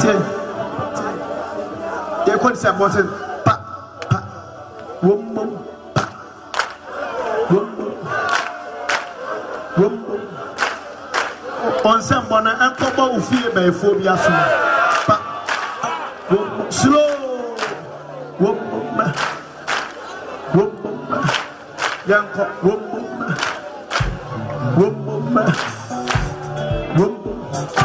You could say button. Pa. Wum. Pa. Wum. On some one and couple of fear by phobia. Pa. Slow. Wum. Young cock. Wum.